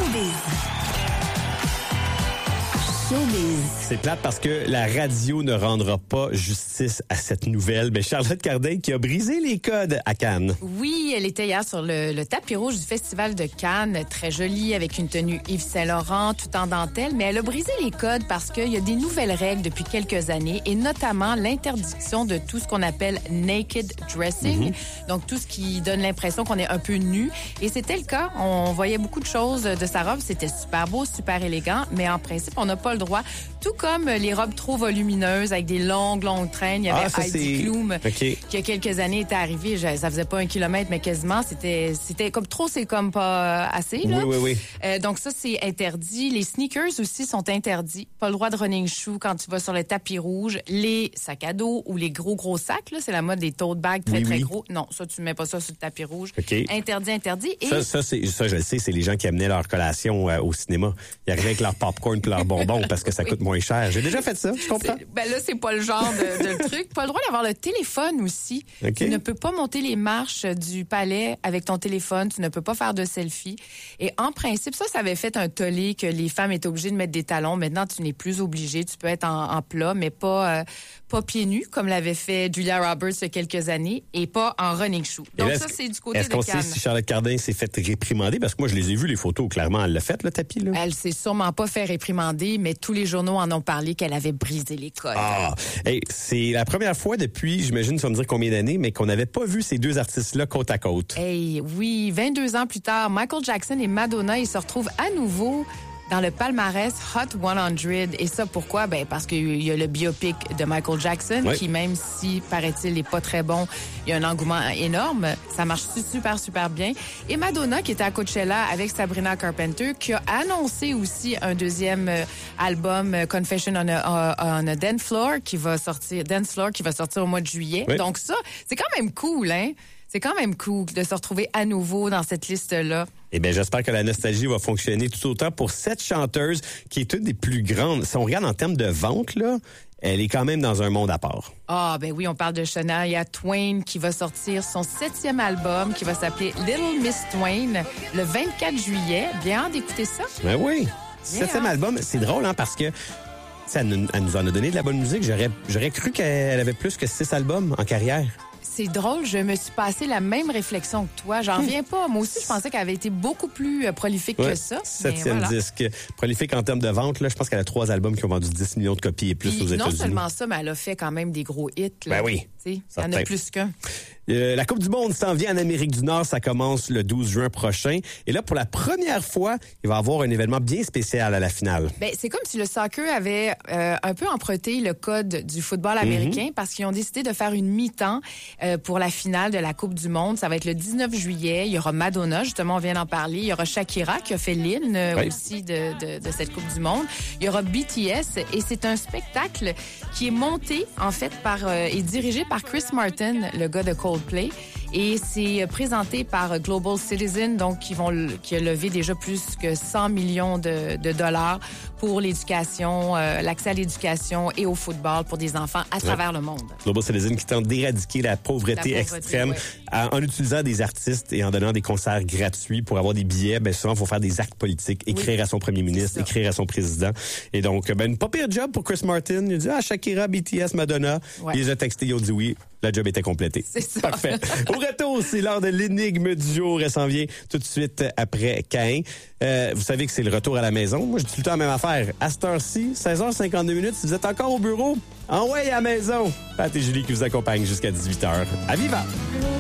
Showbiz. C'est plate parce que la radio ne rendra pas justice à cette nouvelle. Mais Charlotte Cardin qui a brisé les codes à Cannes. Oui, elle était hier sur le tapis rouge du Festival de Cannes, très jolie, avec une tenue Yves Saint-Laurent, tout en dentelle. Mais elle a brisé les codes parce qu'il y a des nouvelles règles depuis quelques années, et notamment l'interdiction de tout ce qu'on appelle naked dressing. Donc, tout ce qui donne l'impression qu'on est un peu nu. Et c'était le cas. On voyait beaucoup de choses de sa robe. C'était super beau, super élégant. Mais en principe, on n'a pas le droit. Tout comme les robes trop volumineuses avec des longues traînes. Il y avait Heidi Klum qui, il y a quelques années, était arrivé. Ça faisait pas 1 kilomètre, mais quasiment. C'était comme trop, c'est comme pas assez. Là. Oui. Donc ça, c'est interdit. Les sneakers aussi sont interdits. Pas le droit de running shoe quand tu vas sur le tapis rouge. Les sacs à dos ou les gros sacs, là, c'est la mode des tote bags très gros. Non, ça, tu mets pas ça sur le tapis rouge. Interdit. Et ça, je le sais, c'est les gens qui amenaient leur collation au cinéma. Ils arrivaient avec leur popcorn puis leurs bonbons parce que ça coûte moins cher. J'ai déjà fait ça, je comprends. Ben là, c'est pas le genre de truc. Pas le droit d'avoir le téléphone aussi. Tu ne peux pas monter les marches du palais avec ton téléphone. Tu ne peux pas faire de selfie. Et en principe, ça avait fait un tollé que les femmes étaient obligées de mettre des talons. Maintenant, tu n'es plus obligé. Tu peux être en plat, mais pas pieds nus, comme l'avait fait Julia Roberts il y a quelques années, et pas en running shoe. Donc ça, c'est du côté de Cannes. Est-ce qu'on sait si Charlotte Cardin s'est fait réprimander? Parce que moi, je les ai vus, les photos. Clairement, elle l'a fait, le tapis, là. Elle s'est sûrement pas fait réprimander, mais tous les journaux en ont parlé qu'elle avait brisé les codes. C'est la première fois depuis, j'imagine, tu vas me dire combien d'années, mais qu'on n'avait pas vu ces deux artistes-là côte à côte. Oui, 22 ans plus tard, Michael Jackson et Madonna, ils se retrouvent à nouveau dans le palmarès Hot 100. Et ça, pourquoi? Parce qu'il y a le biopic de Michael Jackson, qui, même si, paraît-il, n'est pas très bon, il y a un engouement énorme. Ça marche super bien. Et Madonna, qui était à Coachella avec Sabrina Carpenter, qui a annoncé aussi un deuxième album, Confession on a Dance Floor, qui va sortir au mois de juillet. Oui. Donc ça, c'est quand même cool, hein? C'est quand même cool de se retrouver à nouveau dans cette liste-là. J'espère que la nostalgie va fonctionner tout autant pour cette chanteuse qui est une des plus grandes. Si on regarde en termes de vente, là, elle est quand même dans un monde à part. Oui, on parle de Shania Twain qui va sortir son 7e album qui va s'appeler Little Miss Twain le 24 juillet. Bien hâte d'écouter ça. Oui. 7e album, c'est drôle, hein, parce que elle nous en a donné de la bonne musique. J'aurais cru qu'elle avait plus que 6 albums en carrière. C'est drôle, je me suis passé la même réflexion que toi. J'en reviens pas. Moi aussi, je pensais qu'elle avait été beaucoup plus prolifique que ça. 7e disque. Prolifique en termes de vente, là, je pense qu'elle a 3 albums qui ont vendu 10 millions de copies et plus aux États-Unis. Non seulement ça, mais elle a fait quand même des gros hits. Là. Oui. Il y en a plus qu'un. La Coupe du Monde s'en vient en Amérique du Nord. Ça commence le 12 juin prochain. Et là, pour la première fois, il va y avoir un événement bien spécial à la finale. C'est comme si le soccer avait un peu emprunté le code du football américain parce qu'ils ont décidé de faire une mi-temps pour la finale de la Coupe du Monde. Ça va être le 19 juillet. Il y aura Madonna, justement, on vient d'en parler. Il y aura Shakira qui a fait l'hymne aussi de cette Coupe du Monde. Il y aura BTS et c'est un spectacle qui est monté, en fait, et dirigé par Chris Martin, le gars de Coldplay. Et c'est présenté par Global Citizen, donc qui a levé déjà plus que 100 millions de dollars pour l'éducation, l'accès à l'éducation et au football pour des enfants à travers le monde. Global Citizen qui tente d'éradiquer la pauvreté extrême en utilisant des artistes et en donnant des concerts gratuits pour avoir des billets. Souvent, il faut faire des actes politiques, écrire à son premier ministre, écrire à son président. Et donc, une pas pire job pour Chris Martin. Il a dit, Shakira, BTS, Madonna. Il les a textés, ils ont dit oui. Le job était complété. C'est ça. Parfait. Au retour, c'est l'heure de l'énigme du jour. Elle s'en vient tout de suite après Caïn. Vous savez que c'est le retour à la maison. Moi, je dis tout le temps la même affaire. À cette heure-ci, 16h52, si vous êtes encore au bureau, à la maison. Pat et Julie qui vous accompagnent jusqu'à 18h. À Viva!